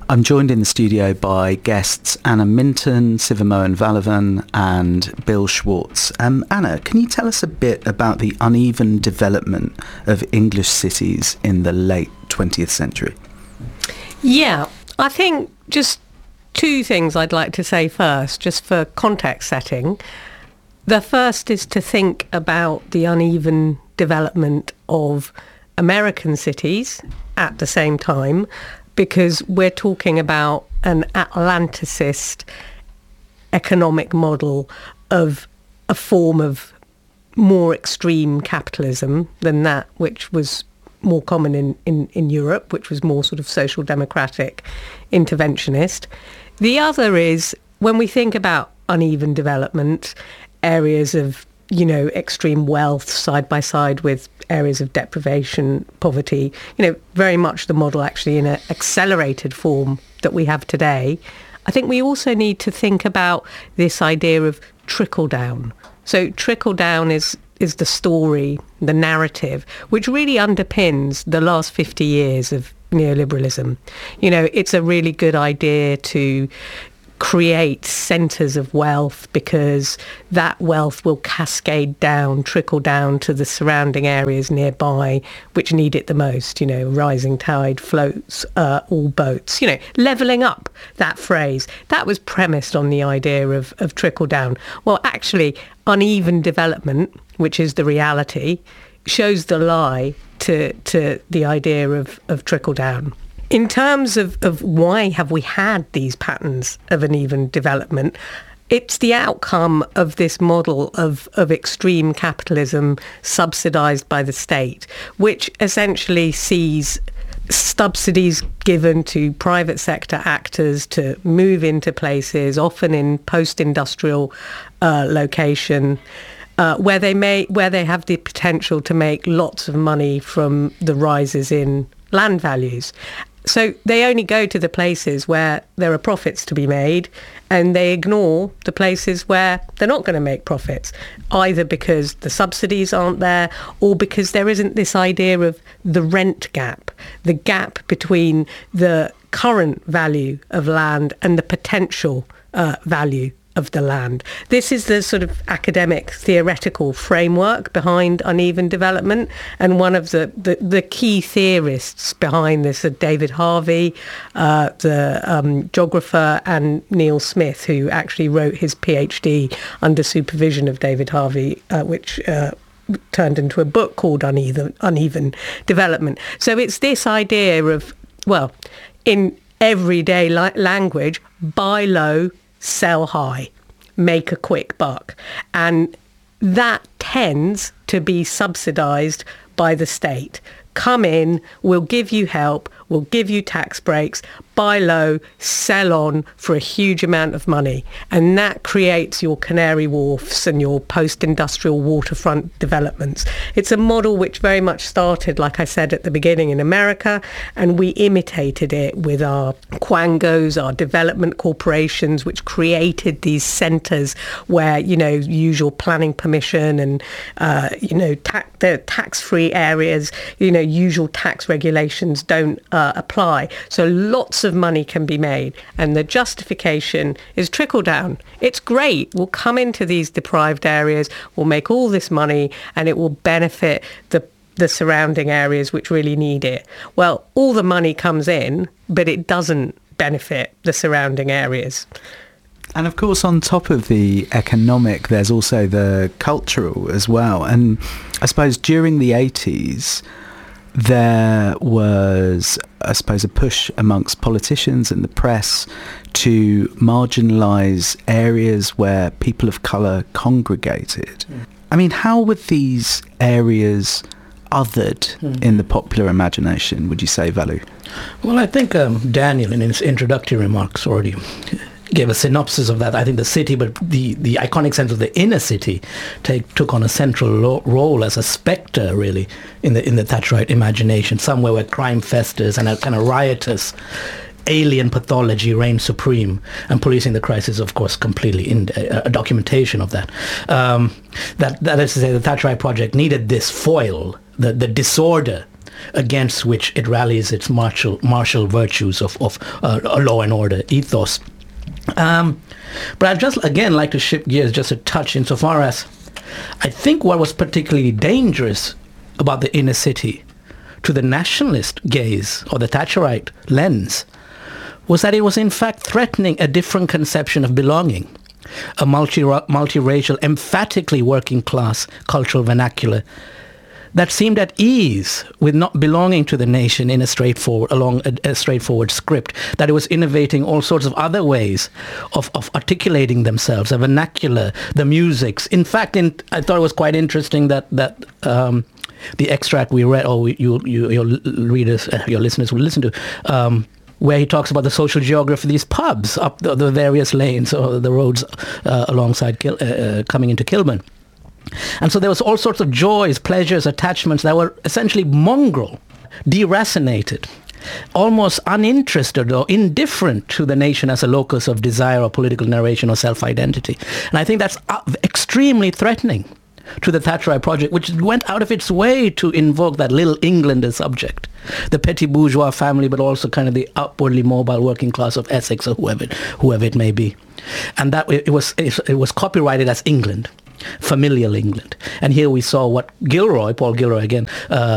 I'm joined in the studio by guests Anna Minton, Sivamohan Vallabhan and Bill Schwartz. Anna, can you tell us a bit about the uneven development of English cities in the late 20th century? Yeah, I think just two things I'd like to say first, just for context setting. The first is to think about the uneven development of American cities at the same time, because we're talking about an Atlanticist economic model of a form of more extreme capitalism than that which was more common in Europe, which was more sort of social democratic, interventionist. The other is, when we think about uneven development, areas of, extreme wealth side by side with areas of deprivation, poverty, very much the model actually in an accelerated form that we have today. I think we also need to think about this idea of trickle down. So trickle down is the story, the narrative, which really underpins the last 50 years of neoliberalism. It's a really good idea to create centres of wealth because that wealth will cascade down, trickle down to the surrounding areas nearby which need it the most. Rising tide floats all boats. Levelling up, that phrase. That was premised on the idea of trickle down. Well, actually, uneven development, which is the reality, shows the lie to the idea of trickle down. In terms of why have we had these patterns of uneven development, it's the outcome of this model of extreme capitalism subsidised by the state, which essentially sees subsidies given to private sector actors to move into places, often in post-industrial location, where they have the potential to make lots of money from the rises in land values. So they only go to the places where there are profits to be made, and they ignore the places where they're not going to make profits, either because the subsidies aren't there or because there isn't this idea of the rent gap, the gap between the current value of land and the potential value of the land. This is the sort of academic theoretical framework behind uneven development, and one of the key theorists behind this are David Harvey, the geographer, and Neil Smith, who actually wrote his PhD under supervision of David Harvey, which turned into a book called Uneven Development. So it's this idea of, well, in everyday language, buy low, sell high, make a quick buck. And that tends to be subsidised by the state. Come in, we'll give you help, we'll give you tax breaks, buy low, sell on for a huge amount of money. And that creates your Canary Wharfs and your post-industrial waterfront developments. It's a model which very much started, like I said at the beginning, in America, and we imitated it with our quangos, our development corporations, which created these centres where, usual planning permission and, the tax-free areas, usual tax regulations don't apply. So lots of money can be made, and the justification is trickle down. It's great. We'll come into these deprived areas, we'll make all this money, and it will benefit the surrounding areas which really need it. Well, all the money comes in, but it doesn't benefit the surrounding areas. And of course, on top of the economic, there's also the cultural as well. And I suppose during the 80s, there was, I suppose, a push amongst politicians and the press to marginalise areas where people of colour congregated. I mean, how were these areas othered in the popular imagination, would you say, Valu? Well, I think Daniel, in his introductory remarks, already gave a synopsis of that. I think the city, but the iconic sense of the inner city took on a central role as a spectre, really, in the Thatcherite imagination, somewhere where crime festers and a kind of riotous alien pathology reigns supreme, and Policing the Crisis, of course, completely in a documentation of that. That is to say, the Thatcherite project needed this foil, the disorder, against which it rallies its martial virtues of a law and order ethos. But I'd just, again, like to shift gears just a touch insofar as I think what was particularly dangerous about the inner city to the nationalist gaze or the Thatcherite lens was that it was in fact threatening a different conception of belonging, a multiracial, emphatically working class cultural vernacular that seemed at ease with not belonging to the nation in a straightforward script, that it was innovating all sorts of other ways of articulating themselves, a vernacular, the musics. In fact, I thought it was quite interesting that the extract we read, or your readers, your listeners will listen to, where he talks about the social geography of these pubs up the various lanes or the roads alongside coming into Kilburn. And so there was all sorts of joys, pleasures, attachments that were essentially mongrel, deracinated, almost uninterested or indifferent to the nation as a locus of desire or political narration or self-identity. And I think that's extremely threatening to the Thatcherite project, which went out of its way to invoke that Little England as subject, the petty bourgeois family, but also kind of the upwardly mobile working class of Essex or whoever it may be. And that it was copyrighted as England, familial England. And here we saw what Paul Gilroy again,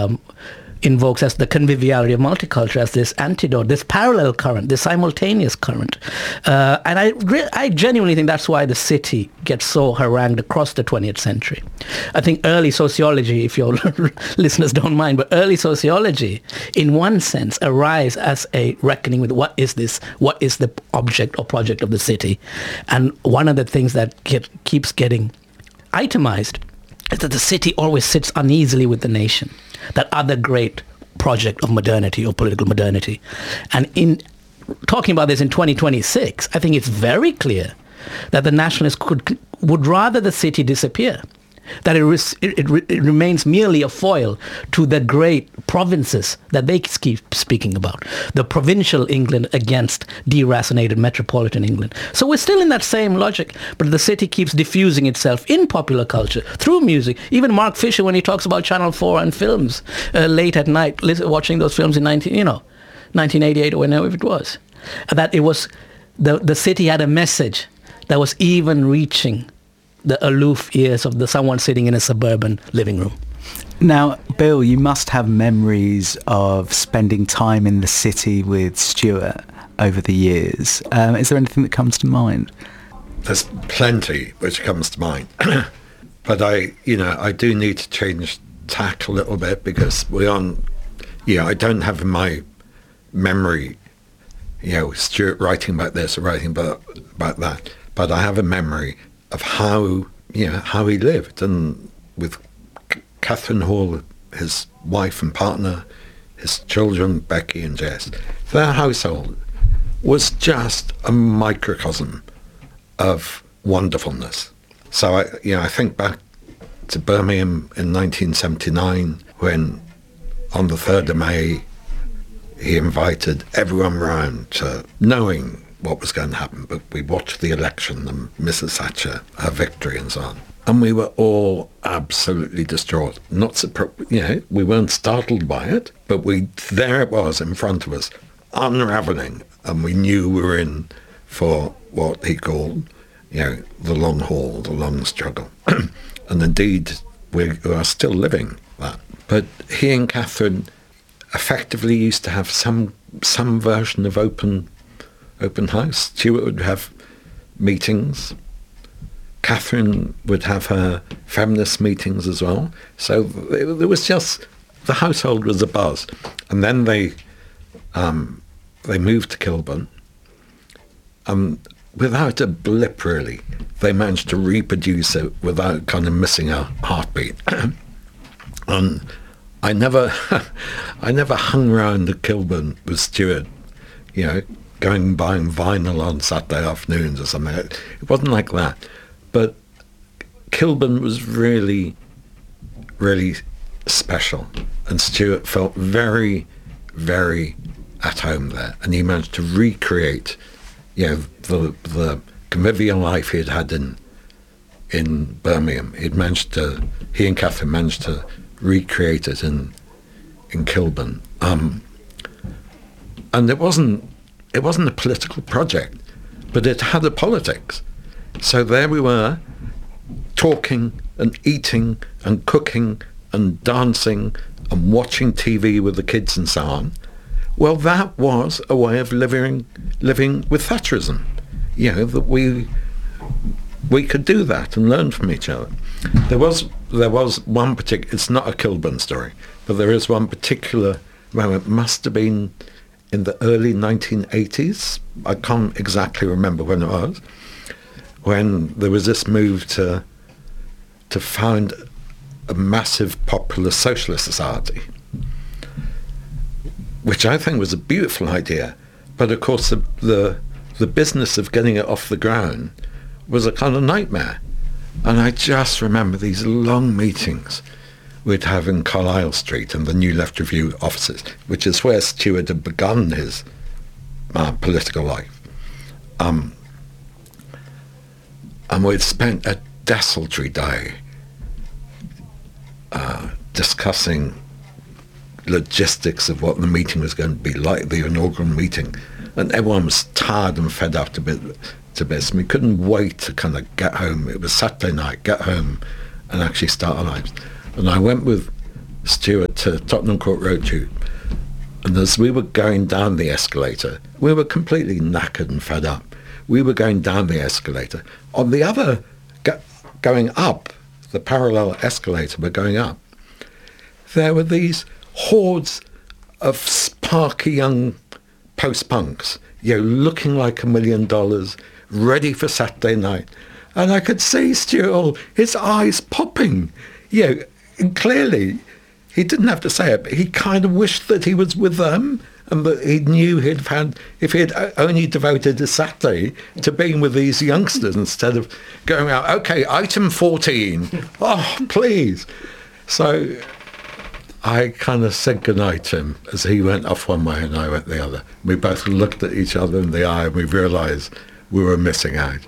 invokes as the conviviality of multiculture, as this antidote, this parallel current, this simultaneous current. And I genuinely think that's why the city gets so harangued across the 20th century. I think early sociology, if your listeners don't mind, but early sociology, in one sense, arrives as a reckoning with what is the object or project of the city. And one of the things that keeps getting itemized is that the city always sits uneasily with the nation, that other great project of modernity or political modernity. And in talking about this in 2026, I think it's very clear that the nationalists would rather the city disappear, that it remains merely a foil to the great provinces that they keep speaking about, the provincial England against deracinated metropolitan England. So we're still in that same logic, but the city keeps diffusing itself in popular culture, through music. Even Mark Fisher, when he talks about Channel 4 and films, late at night, watching those films in 1988 or whenever it was, that it was, the city had a message that was even reaching the aloof ears of someone sitting in a suburban living room. Now, Bill, you must have memories of spending time in the city with Stuart over the years. Is there anything that comes to mind? There's plenty which comes to mind. But I do need to change tack a little bit because I don't have in my memory, Stuart writing about this or writing about that. But I have a memory of how he lived, and with Catherine Hall, his wife and partner, his children, Becky and Jess. Their household was just a microcosm of wonderfulness. So I think back to Birmingham in 1979 when on the 3rd of May he invited everyone round to, knowing what was going to happen, but we watched the election and Mrs. Thatcher, her victory and so on. And we were all absolutely distraught. We weren't startled by it, but there it was in front of us, unraveling, and we knew we were in for what he called, the long haul, the long struggle. And indeed, we are still living that. But he and Catherine effectively used to have some version of open house. Stuart would have meetings. Catherine would have her feminist meetings as well. So there was just, the household was abuzz. And then they moved to Kilburn. Without a blip, really, they managed to reproduce it without kind of missing a heartbeat. And I never hung around at Kilburn with Stuart, going buying vinyl on Saturday afternoons or something. It wasn't like that. But Kilburn was really, really special. And Stuart felt very, very at home there. And he managed to recreate, the convivial life he had in Birmingham. He and Catherine managed to recreate it in in Kilburn. And it wasn't a political project, but it had a politics. So there we were, talking and eating and cooking and dancing and watching TV with the kids and so on. Well, that was a way of living with Thatcherism. You know, that we could do that and learn from each other. There was one particular, it's not a Kilburn story, but there is one particular moment, must have been in the early 1980s. I can't exactly remember when it was, when there was this move to found a massive popular socialist society, which I think was a beautiful idea. But of course the business of getting it off the ground was a kind of nightmare. And I just remember these long meetings we'd have in Carlisle Street and the New Left Review offices, which is where Stuart had begun his political life. And we'd spent a desultory day discussing logistics of what the meeting was going to be like, the inaugural meeting. And everyone was tired and fed up to bits. And we couldn't wait to kind of get home. It was Saturday night, get home and actually start our lives. And I went with Stuart to Tottenham Court Road Tube. And as we were going down the escalator, we were completely knackered and fed up. We were going down the escalator. On the other, going up, the parallel escalator, we're going up, there were these hordes of sparky young post-punks, you know, looking like $1 million, ready for Saturday night. And I could see Stuart, his eyes popping, you know, and clearly he didn't have to say it, but he kind of wished that he was with them and that he knew he'd found, if he had only devoted a Saturday to being with these youngsters instead of going out, okay, item 14, oh, please. So I kind of said goodnight to him as he went off one way and I went the other. We both looked at each other in the eye and we realised we were missing out.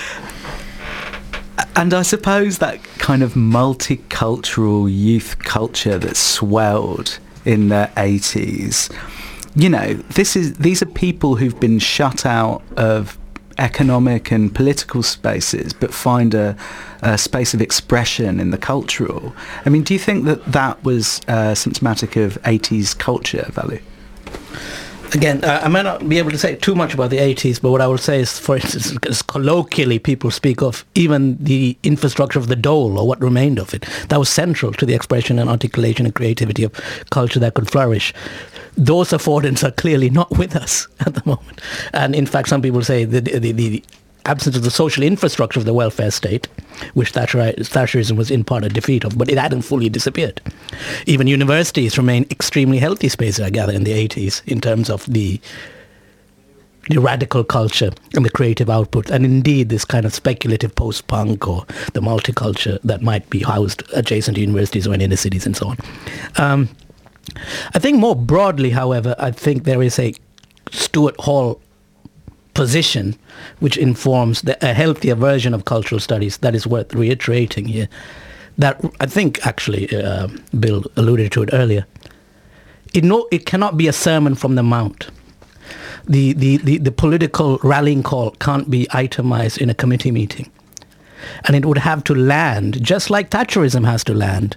And I suppose that kind of multicultural youth culture that swelled in the 80s, you know, these are people who've been shut out of economic and political spaces but find a space of expression in the cultural. I mean, do you think that was symptomatic of 80s culture, Valu? Again, I might not be able to say too much about the 80s, but what I will say is, for instance, because colloquially people speak of even the infrastructure of the dole or what remained of it. That was central to the expression and articulation and creativity of culture that could flourish. Those affordance are clearly not with us at the moment. And in fact, some people say the absence of the social infrastructure of the welfare state, which Thatcherism was in part a defeat of, but it hadn't fully disappeared. Even universities remain extremely healthy spaces, I gather, in the 80s in terms of the radical culture and the creative output, and indeed this kind of speculative post-punk or the multiculture that might be housed adjacent to universities or in inner cities and so on. I think more broadly, however, I think there is a Stuart Hall position which informs a healthier version of cultural studies that is worth reiterating here. That I think actually Bill alluded to it earlier. It cannot be a sermon from the mount. The political rallying call can't be itemized in a committee meeting. And it would have to land, just like Thatcherism has to land.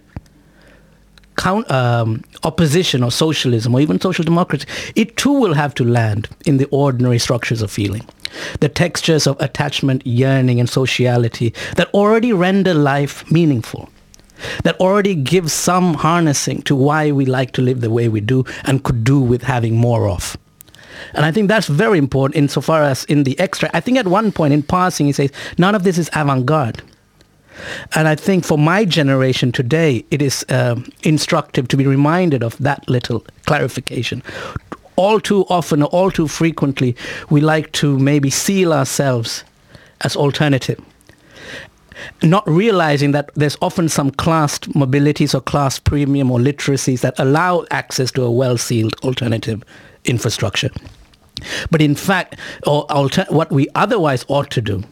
Opposition or socialism or even social democracy, it too will have to land in the ordinary structures of feeling. The textures of attachment, yearning and sociality that already render life meaningful, that already give some harnessing to why we like to live the way we do and could do with having more of. And I think that's very important insofar as in the extract. I think at one point in passing he says, none of this is avant-garde. And I think for my generation today, it is instructive to be reminded of that little clarification. All too often, or all too frequently, we like to maybe seal ourselves as alternative, not realizing that there's often some class mobilities or class premium or literacies that allow access to a well-sealed alternative infrastructure. But in fact, what we otherwise ought to do,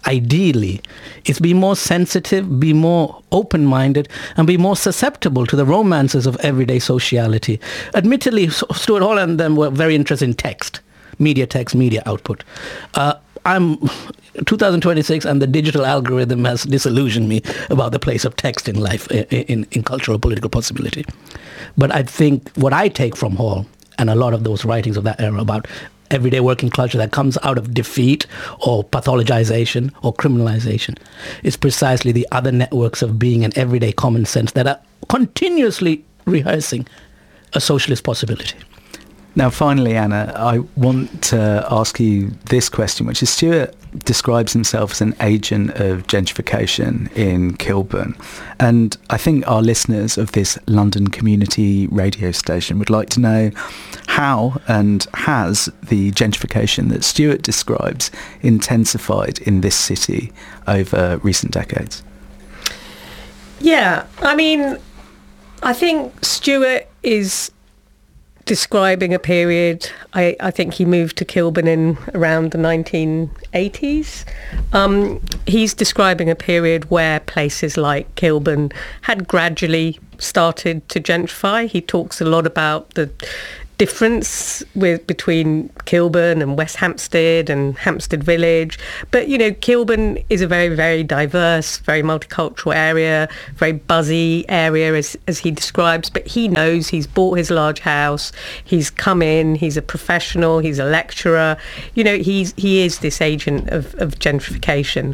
ideally, is be more sensitive, be more open-minded, and be more susceptible to the romances of everyday sociality. Admittedly, Stuart Hall and them were very interested in text, media output. I'm 2026, and the digital algorithm has disillusioned me about the place of text in life, in cultural political possibility. But I think what I take from Hall and a lot of those writings of that era about everyday working culture that comes out of defeat or pathologization or criminalization is precisely the other networks of being and everyday common sense that are continuously rehearsing a socialist possibility. Now, finally, Anna, I want to ask you this question, which is Stuart describes himself as an agent of gentrification in Kilburn. And I think our listeners of this London community radio station would like to know how and has the gentrification that Stuart describes intensified in this city over recent decades? Yeah, I mean, I think Stuart is describing a period, I think he moved to Kilburn in around the 1980s. He's describing a period where places like Kilburn had gradually started to gentrify. He talks a lot about the difference between Kilburn and West Hampstead and Hampstead Village. But, you know, Kilburn is a very, very diverse, very multicultural area, very buzzy area as he describes. But he knows he's bought his large house, he's come in, he's a professional, he's a lecturer. You know, he is this agent of gentrification.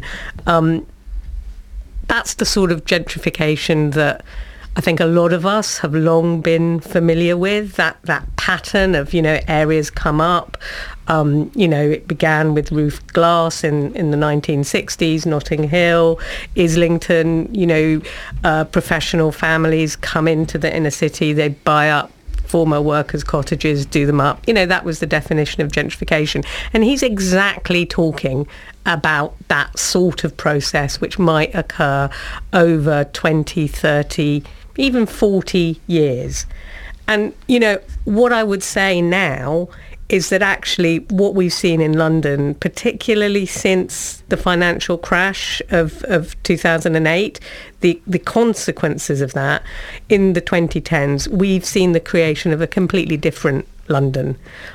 That's the sort of gentrification that I think a lot of us have long been familiar with, that pattern of, you know, areas come up. You know, it began with roofed glass in the 1960s, Notting Hill, Islington, you know, professional families come into the inner city, they buy up former workers' cottages, do them up. You know, that was the definition of gentrification. And he's exactly talking about that sort of process which might occur over 20, 30, even 40 years. And, you know, what I would say now is that actually what we've seen in London, particularly since the financial crash of 2008, the consequences of that in the 2010s, we've seen the creation of a completely different London.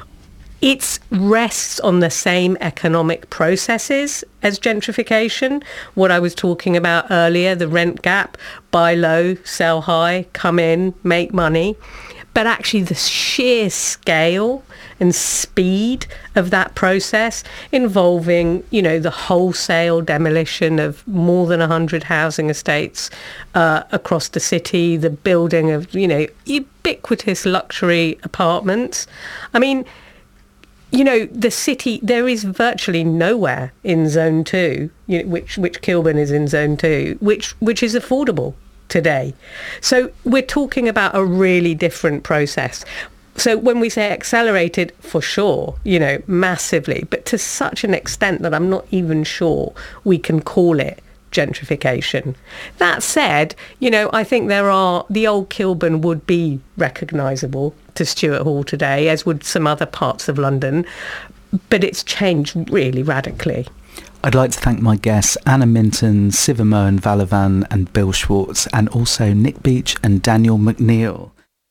It rests on the same economic processes as gentrification. What I was talking about earlier, the rent gap, buy low, sell high, come in, make money. But actually the sheer scale and speed of that process involving, you know, the wholesale demolition of more than 100 housing estates across the city, the building of, you know, ubiquitous luxury apartments. I mean, you know, the city, there is virtually nowhere in Zone 2, you know, which Kilburn is in Zone 2, which is affordable today. So we're talking about a really different process. So when we say accelerated, for sure, you know, massively, but to such an extent that I'm not even sure we can call it gentrification. That said, you know, I think the old Kilburn would be recognisable to Stuart Hall today, as would some other parts of London, but it's changed really radically. I'd like to thank my guests, Anna Minton, Siva Mohan Valavan and Bill Schwartz, and also Nick Beach and Daniel McNeil.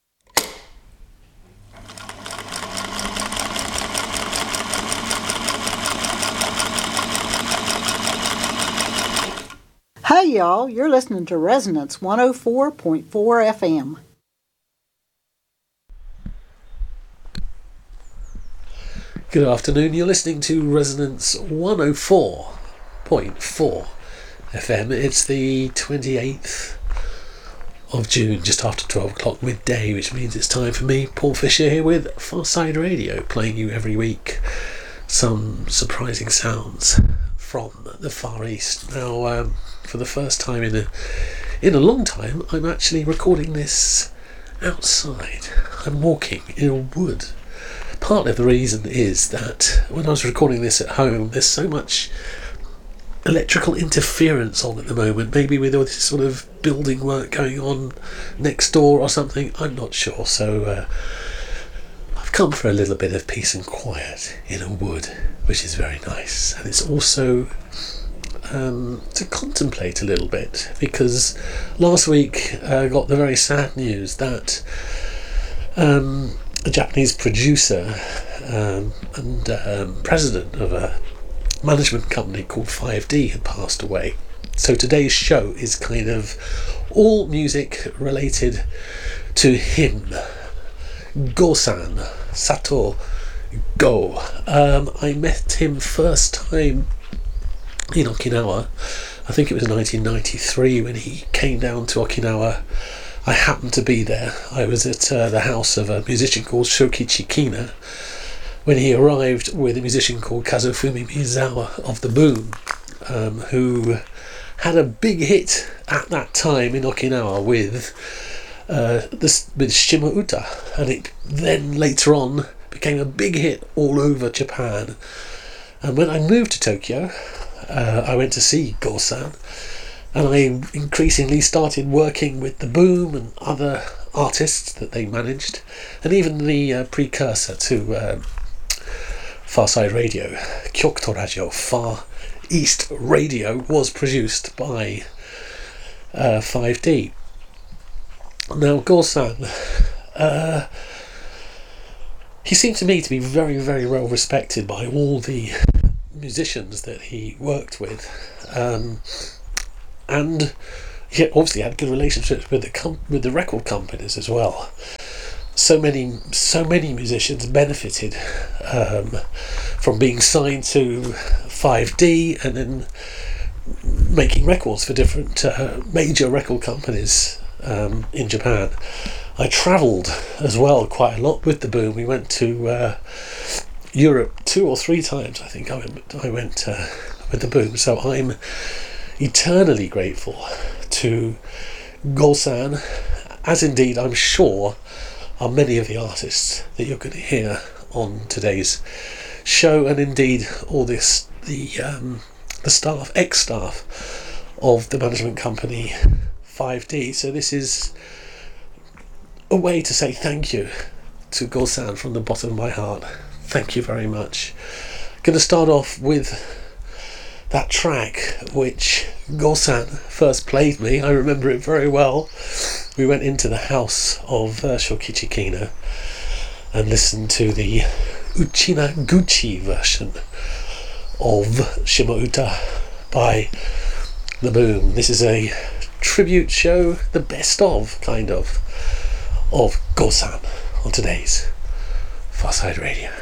Hey y'all, you're listening to Resonance 104.4 FM. Good afternoon, you're listening to Resonance 104.4 FM. It's the 28th of June, just after 12 o'clock midday, which means it's time for me, Paul Fisher, here with Farside Radio, playing you every week some surprising sounds from the Far East. Now, for the first time in a long time, I'm actually recording this outside. I'm walking in a wood. Part of the reason is that when I was recording this at home, there's so much electrical interference on at the moment, maybe with all this sort of building work going on next door or something, I'm not sure. So I've come for a little bit of peace and quiet in a wood, which is very nice. And it's also to contemplate a little bit, because last week I got the very sad news that a Japanese producer and president of a management company called 5D had passed away. So today's show is kind of all music related to him, Go-san, Sato Go. I met him first time in Okinawa. I think it was 1993 when he came down to Okinawa. I happened to be there. I was at the house of a musician called Shokichi Kina when he arrived with a musician called Kazufumi Miyazawa of The Boom, who had a big hit at that time in Okinawa with Shima Uta, and it then later on became a big hit all over Japan. And when I moved to Tokyo, I went to see Go-san, and I increasingly started working with The Boom and other artists that they managed, and even the precursor to Farside Radio, Kyokuto Radio, Far East Radio, was produced by 5D. Now, Go-san, he seemed to me to be very, very well respected by all the musicians that he worked with, and he obviously had good relationships with the record companies as well. So many musicians benefited from being signed to 5D and then making records for different major record companies in Japan. I travelled as well quite a lot with The Boom. We went to Europe 2 or 3 times, I think. I went with The Boom. So I'm eternally grateful to Go-san, as indeed I'm sure are many of the artists that you're going to hear on today's show, and indeed all the staff, ex-staff of the management company 5D. So this is a way to say thank you to Go-san from the bottom of my heart. Thank you very much. Going to start off with that track which Go-san first played me. I remember it very well. We went into the house of Shokichi Kina and listened to the Uchina Gucci version of Shima Uta by The Boom. This is a tribute show, the best of, kind of Go-san on today's Farside Radio.